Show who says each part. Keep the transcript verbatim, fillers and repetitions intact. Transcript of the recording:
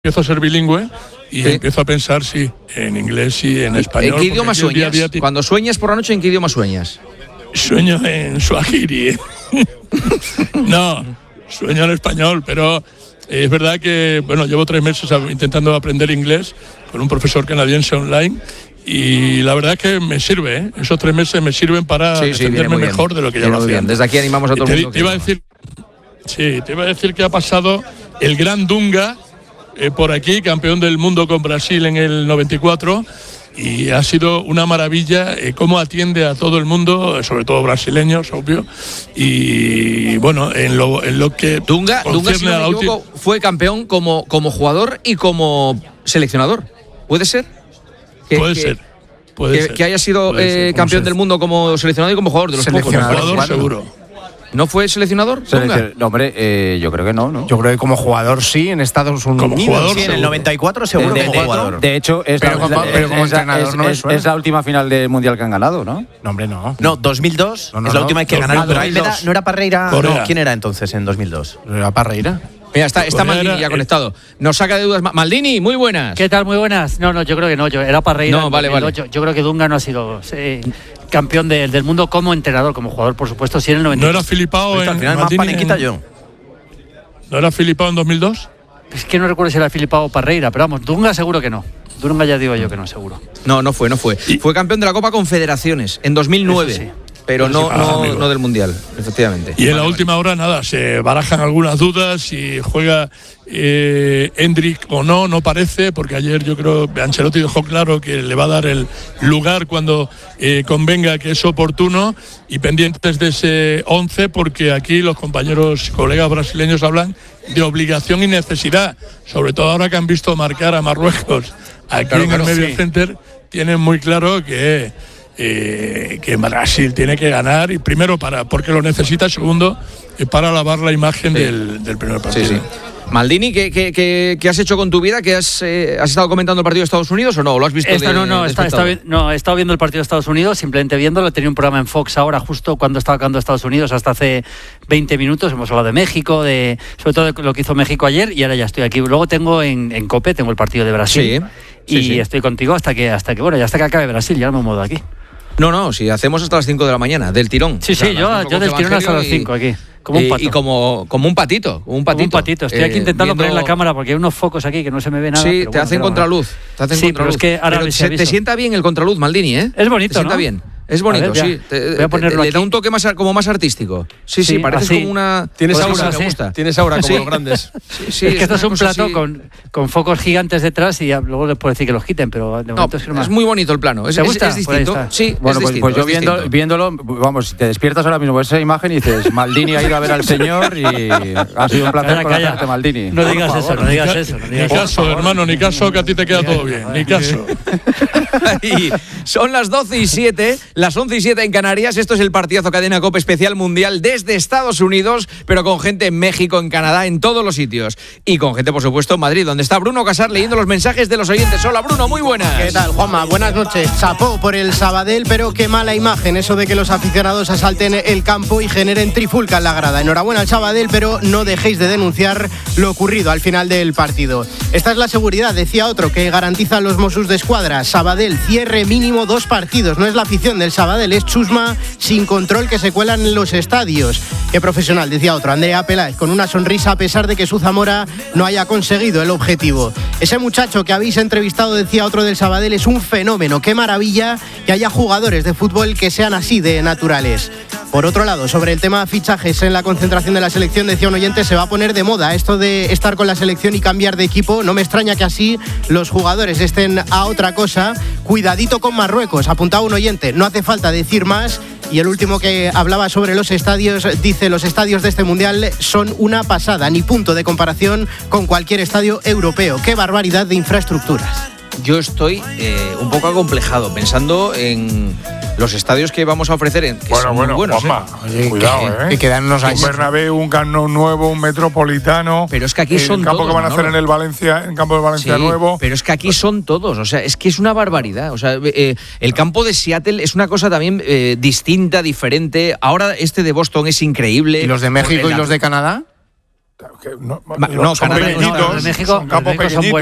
Speaker 1: empiezo a ser bilingüe y
Speaker 2: ¿Sí?
Speaker 1: empiezo a pensar, sí, en inglés y en español.
Speaker 2: ¿En qué idioma sueñas? Día día te... Cuando sueñas por la noche, ¿en qué idioma sueñas?
Speaker 1: Sueño en suajiri. No, sueño en español, pero es verdad que, bueno, llevo tres meses intentando aprender inglés con un profesor canadiense online y la verdad es que me sirve, ¿eh? Esos tres meses me sirven para
Speaker 2: sí, sí,
Speaker 1: entenderme mejor de lo que ya lo hacía.
Speaker 2: Desde aquí animamos a todo el mundo.
Speaker 1: Te, te iba a decir, sí, te iba a decir que ha pasado el gran Dunga eh, por aquí, campeón del mundo con Brasil en el noventa y cuatro, y ha sido una maravilla eh, cómo atiende a todo el mundo, sobre todo brasileños, obvio, y bueno, en lo, en lo que
Speaker 2: Dunga, Dunga si no me equivoco, fue campeón como, como jugador y como seleccionador, ¿puede ser? Que,
Speaker 1: puede
Speaker 2: que,
Speaker 1: ser. Puede
Speaker 2: que,
Speaker 1: ser.
Speaker 2: que haya sido
Speaker 1: Puede ser,
Speaker 2: eh, campeón del mundo como seleccionador y como jugador de los pocos.
Speaker 1: Jugador seguro.
Speaker 2: ¿No fue seleccionador?
Speaker 3: Seleccion... No, hombre, eh, yo creo que no, ¿no?
Speaker 4: Yo creo que como jugador sí, en Estados Unidos.
Speaker 1: Como jugador,
Speaker 4: sí, en el noventa y cuatro seguro
Speaker 3: de,
Speaker 4: como
Speaker 3: de,
Speaker 4: jugador.
Speaker 3: De hecho, es,
Speaker 4: pero
Speaker 3: la,
Speaker 4: como,
Speaker 3: es,
Speaker 4: pero como
Speaker 3: es,
Speaker 4: entrenador
Speaker 3: es,
Speaker 4: no me
Speaker 3: es,
Speaker 4: suena.
Speaker 3: es la última final del Mundial que han ganado, ¿no?
Speaker 4: No, hombre, no.
Speaker 5: No, dos mil dos
Speaker 4: no, no,
Speaker 5: es la
Speaker 4: no,
Speaker 5: última vez que ganaron. Pero ahí era, no era Parreira. No, ¿quién era entonces en dos mil dos?
Speaker 4: Era Parreira.
Speaker 2: Mira, está, está Maldini ya conectado. Nos saca de dudas. Maldini, muy buenas.
Speaker 6: ¿Qué tal? Muy buenas. No, no, yo creo que no. Yo, era Parreira.
Speaker 2: No, vale, vale.
Speaker 6: Yo, yo creo que Dunga no ha sido eh, campeón de, del mundo como entrenador, como jugador, por supuesto. Sí, en el noventa y dos.
Speaker 1: ¿No era Filipao en
Speaker 5: al final más paniquita yo?
Speaker 1: ¿No era Filipao en dos mil dos?
Speaker 6: Es que no recuerdo si era Filipao o Parreira, pero vamos, Dunga seguro que no. Dunga ya digo yo que no, seguro.
Speaker 2: No, no fue, no fue. Y fue campeón de la Copa Confederaciones en dos mil nueve. Sí. Pero no,
Speaker 1: ah,
Speaker 2: no, no del Mundial, efectivamente.
Speaker 1: Y en
Speaker 2: vale,
Speaker 1: la
Speaker 2: vale.
Speaker 1: última hora, nada, se barajan algunas dudas si juega eh, Endrick o no, no parece, porque ayer yo creo que Ancelotti dejó claro que le va a dar el lugar cuando eh, convenga, que es oportuno, y pendientes de ese once, porque aquí los compañeros, colegas brasileños hablan de obligación y necesidad, sobre todo ahora que han visto marcar a Marruecos aquí
Speaker 2: claro,
Speaker 1: en
Speaker 2: claro,
Speaker 1: el medio
Speaker 2: sí.
Speaker 1: center, tienen muy claro que... Eh, que Brasil tiene que ganar, y primero para porque lo necesita, segundo eh, para lavar la imagen sí. del, del primer partido.
Speaker 2: Sí, sí. Maldini, ¿qué, qué, qué, ¿qué has hecho con tu vida? ¿Qué has, eh, ¿Has estado comentando el partido de Estados Unidos o no? ¿Lo has visto?
Speaker 6: Esta,
Speaker 2: de,
Speaker 6: no, no,
Speaker 2: de
Speaker 6: está, está, no, he estado viendo el partido de Estados Unidos, simplemente viéndolo. Tenía un programa en Fox ahora, justo cuando estaba acabando Estados Unidos, hasta hace veinte minutos. Hemos hablado de México, de sobre todo de lo que hizo México ayer, y ahora ya estoy aquí. Luego tengo en, en COPE, tengo el partido de Brasil. Sí, y sí, sí. estoy contigo hasta que, hasta que, bueno, ya hasta que acabe Brasil, ya no me muevo de aquí.
Speaker 2: No, no, si hacemos hasta las cinco de la mañana, del tirón.
Speaker 6: Sí, sí, o sea, yo, yo del tirón hasta las cinco aquí. Como un pato.
Speaker 2: Y, y como, como un patito, como un patito.
Speaker 6: Como un patito. Estoy aquí eh, intentando viendo... poner la cámara porque hay unos focos aquí que no se me ve nada.
Speaker 2: Sí, te bueno, hacen contraluz. Te hacen
Speaker 6: sí,
Speaker 2: contraluz.
Speaker 6: Pero es que ahora
Speaker 2: pero se, te sienta bien el contraluz, Maldini, ¿eh?
Speaker 6: Es bonito,
Speaker 2: te sienta
Speaker 6: ¿no?
Speaker 2: bien. Es bonito,
Speaker 6: ver,
Speaker 2: sí. Te,
Speaker 6: voy a ponerlo
Speaker 2: te,
Speaker 6: aquí.
Speaker 2: Le da un toque más, como más artístico. Sí, sí, sí parece
Speaker 6: así.
Speaker 2: como una...
Speaker 4: Tienes aura,
Speaker 2: me gusta.
Speaker 4: Tienes aura como
Speaker 2: sí.
Speaker 4: los grandes.
Speaker 2: Sí, sí,
Speaker 6: es que esto es un plato
Speaker 2: así.
Speaker 6: con, con focos gigantes detrás y ya, luego les puedo decir que los quiten, pero de momento
Speaker 2: no,
Speaker 6: es que no
Speaker 2: es muy bonito el plano. Es,
Speaker 6: ¿Te gusta?
Speaker 2: Es, es distinto.
Speaker 6: Pues
Speaker 2: sí,
Speaker 3: bueno,
Speaker 2: es
Speaker 3: pues,
Speaker 2: distinto,
Speaker 3: pues yo
Speaker 2: es
Speaker 3: viendo,
Speaker 2: distinto.
Speaker 3: viéndolo, vamos, si te despiertas ahora mismo esa imagen y dices, Maldini ha ido a ver al señor y ha sido un placer conocerte, Maldini.
Speaker 6: No digas eso, no digas eso. No digas
Speaker 1: ni caso, eso. hermano, ni caso, que a ti te queda todo bien. Ni caso.
Speaker 2: Y son las doce y siete, las once y siete en Canarias. Esto es el partidazo Cadena COPE especial mundial desde Estados Unidos, pero con gente en México, en Canadá, en todos los sitios. Y con gente, por supuesto, en Madrid, donde está Bruno Casar leyendo los mensajes de los oyentes. Hola, Bruno, muy buenas.
Speaker 7: ¿Qué tal, Juanma? Buenas noches. Chapó por el Sabadell, pero qué mala imagen eso de que los aficionados asalten el campo y generen trifulca en la grada. Enhorabuena al Sabadell, pero no dejéis de denunciar lo ocurrido al final del partido. Esta es la seguridad, decía otro, que garantizan los Mossos de Escuadra. Sabadell, cierre mínimo dos partidos. No es la afición del Sabadell, es chusma sin control que se cuelan en los estadios. Qué profesional, decía otro, Andrea Peláez, con una sonrisa a pesar de que su Zamora no haya conseguido el objetivo. Ese muchacho que habéis entrevistado, decía otro del Sabadell, es un fenómeno. Qué maravilla que haya jugadores de fútbol que sean así de naturales. Por otro lado, sobre el tema fichajes en la concentración de la selección, decía un oyente, se va a poner de moda esto de estar con la selección y cambiar de equipo. No me extraña que así los jugadores estén a otra cosa. Cuidadito con Marruecos, apuntaba un oyente, no hace falta decir más. Y el último que hablaba sobre los estadios, dice, los estadios de este Mundial son una pasada, ni punto de comparación con cualquier estadio europeo. ¡Qué barbaridad de infraestructuras!
Speaker 2: Yo estoy eh, un poco acomplejado pensando en los estadios que vamos a ofrecer. En, que
Speaker 8: bueno,
Speaker 2: son
Speaker 8: bueno,
Speaker 2: muy buenos,
Speaker 8: Juanma,
Speaker 2: ¿eh?
Speaker 8: cuidado, ¿eh?
Speaker 4: Que quedan unos años.
Speaker 8: Un Bernabéu, un Camp Nou nuevo, un Metropolitano.
Speaker 2: Pero es que aquí
Speaker 8: el
Speaker 2: son
Speaker 8: campo
Speaker 2: todos,
Speaker 8: que van a
Speaker 2: Manolo.
Speaker 8: hacer en el Valencia, en campo de Valencia
Speaker 2: sí,
Speaker 8: nuevo.
Speaker 2: Pero es que aquí son todos, o sea, es que es una barbaridad. O sea, eh, el campo de Seattle es una cosa también eh, distinta, diferente. Ahora este de Boston es increíble.
Speaker 4: ¿Y los de México y los de Canadá?
Speaker 8: No,
Speaker 2: no,
Speaker 8: son
Speaker 2: Canarias,
Speaker 8: pequeñitos,
Speaker 6: no, de México,
Speaker 8: son campos
Speaker 6: de México son
Speaker 8: pequeñitos.